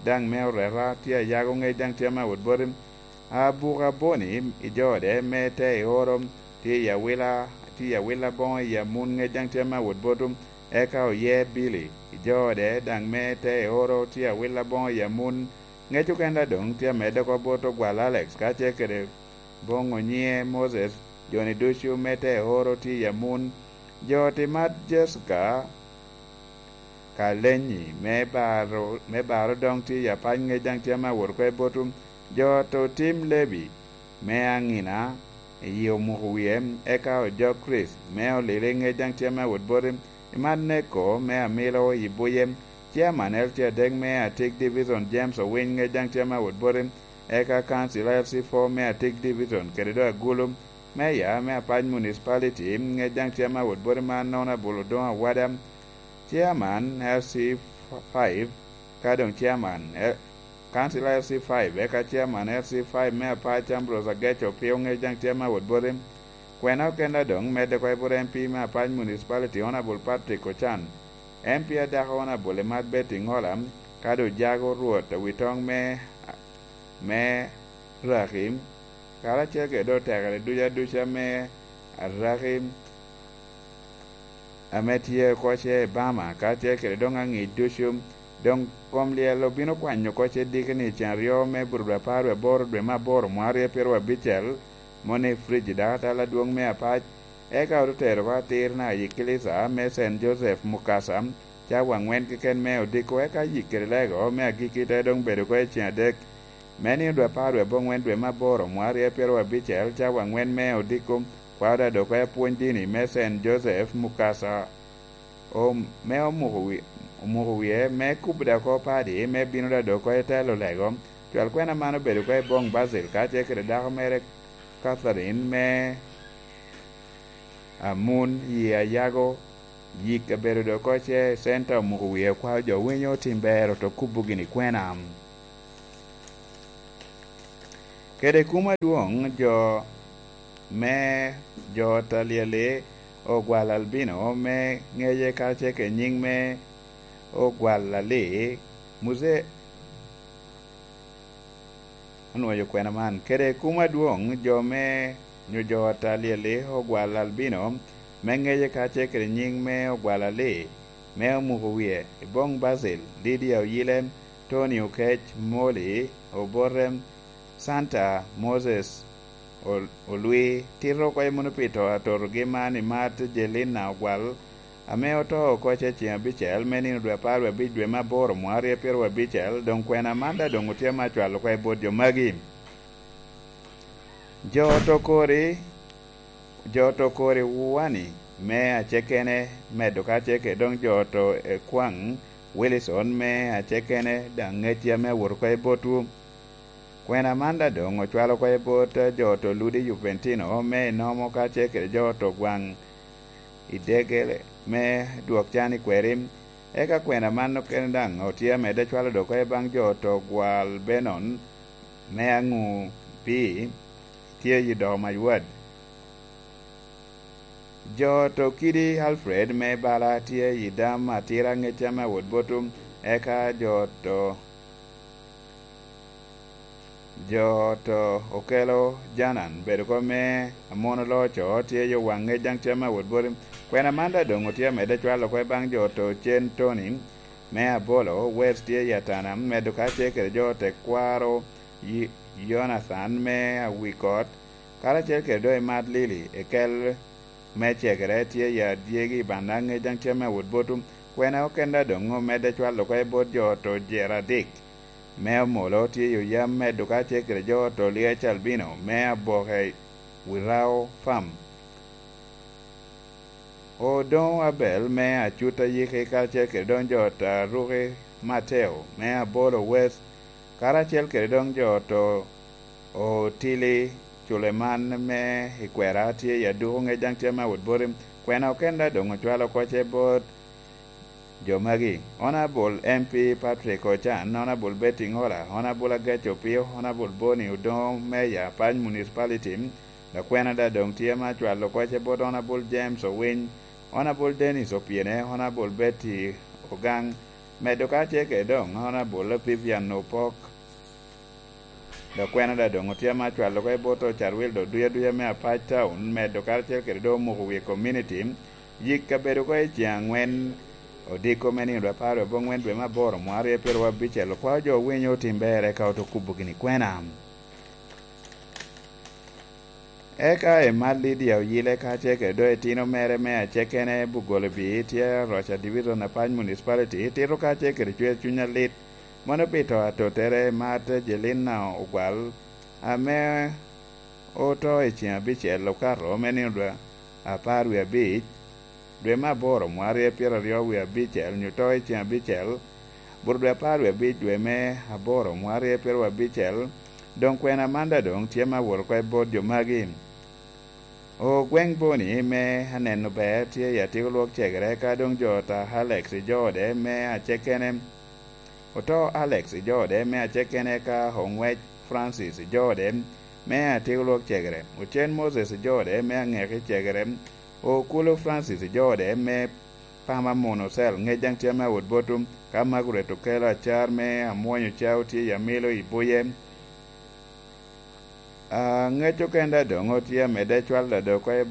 dang me rera tia yago ngai dang tia ma wot borim abuga boni ijode me te orom tia wila bon ya mun ngai dang tia ma wot botum eka o ye bili ijode dang me te oro tia wila bon ya mun ngai tukenda dong tia me de ko boto gwal Alex ka che kere bongo nye Moses Johnny Dushu mete oro ti ya mun joti mat Jessica kalenyi me baro dong ti ya pan nge jang tia ma wor ko botum joto Tim Levy me angina yo muwiem eka o jo Chris me o lele nge jang tia ma wor borim iman ko me amilo yiboyem chairman eltia deng me a take division James o win nge jang tia ma wor borim eka council LC4 me a take division keredo agulum me ya me a pan municipality nge jang tia ma wor borim nona bolodon wadam chairman LC5 kadong chairman council LC5 eka chairman LC5 me a pa chambros agacho pio nge jang tia ma wor borim kwena kenda dong me de ko MP me a pan municipality honorable Patrick Ochan MP ada honorable mat betting holam kado jago ruot witong me Rahim kala cheke do tegale duja me Rahim ametie ko che bama ka cheke do ngangi dushum dong komlie lobino kwanyo ko che dikni chanrio me burba parwe bor de ma bor mare perwa bichel mone fridge data la duong me apach eka rutero wa tirna yikilisa me St Joseph Mukasam cha wangwen kiken me odiko eka yikirlego me agikite dong bedo ko chiadek meni dwa parwe bongwen dwe maboro mwari pero abichel cha wangwen me odikum kwada do ko puonjini me St Joseph Mukasa o me omuwi me kubda ko padi me binoda do ko telo lego twal kwena mano bedo ko bong Basil ka che kre da mere Catherine me amun ya yago yik bedo do ko che center muwi kwa jo winyo timbero to kubugini kwena kede kuma duong jo taliele o gwal albino me ngeye ka che ke nying me o gwal lale muze anu yo kwena man kede kuma duong jo taliele o gwal albino me ngeye ka che ke nying me o gwal lale me o muwie bong Basil Lydia Yilem Tony Okech Molly Oborem Santa Moses Olui tiro ko monopito ator gimani mat Jelina gwal ame oto ko che bichel meni dwe parwe bidwe maboro mwari perwa bichel don kwena manda don utia machwalo ko bodjo magi joto kore wani me achekene medo ka cheke don joto kwang Wilson me achekene dangetia me wor ko botu kwena manda dong ochwalo ko bot joto Ludi Juventino me nomo ka cheke joto gwang idegele me duok chani kwerim eka kwena mano kendang otia me de chwalo do ko bang joto gwal Benon me angu pi tie yido maywad joto Kidi Alfred me bala tie yidam atira ngechama wod botum eka joto okelo janan bedo ko me amono locho tie yo wange jang chama wod borim kwena manda dongo tie me de chwalo ko bang joto Chen Tony me abolo west tie yatana me do ka cheke jote kwaro Jonathan me awikot kala cheke do mad lili ekel me chekere tie ya diegi bandange jang chama wod botum kwena okenda dongo me de chwalo ko bot joto Jeradik me molo tie yo yam me do ka chekre joto Liech Albino me abohe wirao fam o don Abel me achuta yike ka chekre don jota Ruge Mateo me abolo west kara chekre don joto o Tili Chuleman me ikwera tie ya duhunge jang chema wod borim kwena okenda dongo chwalo ko che bot Jomagi, Honorable MP Patrick Ochan, Honorable Betting Hola, Honorable Agacho Pio, Honorable Boni Udon, Mayor, Pan Municipality, the Canada Dong Tiama, Lokoche Board, Honorable James Owin, Honorable Dennis Opiene, Honorable Betty Ogang, medo ka che ke dong ona bolo Vivian Opok da kwena da dong otia ma chwalo ko boto charwil do duya me apata un medo ka che ke do mo wi community yik ka bedo ko chiangwen odiko meni ndo paro bongwen dwe maboro mwari pero wabichelo kwa jo winyo timbere ka to kubugini kwena eka e malidi ya yile ka cheke do etino mere me a chekene bugolo bi tie rocha division na pan municipality tiro ka cheke chwe chunya lit mono pito atotere mate jelina ogwal ame oto e chia bichelo ka romeni ndo aparu ya bi dwe maboro mwari pero rio wi bichel nyuto e chia bichel burdwe aparu ya bi dwe me aboro mwari pero bichel don kwena manda don tiema wor ko bod jo magi o gweng boni me haneno be tie ya tiglo chegre ka dong jota Alex jode me a chekene oto Alex jode me a chekene ka Hongwe Francis jode me a tiglo chegre o chen Moses jode me a ngeke chegre o kulo Francis jode me pama monosel ngejang tiema wod botum kama gureto kela char me amonyo chauti ya milo iboye ngecho kenda dongo tie mede chwal da do ko